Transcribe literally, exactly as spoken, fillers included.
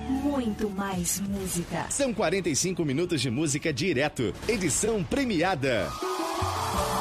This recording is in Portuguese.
muito mais música. São quarenta e cinco minutos de música direto. Edição premiada.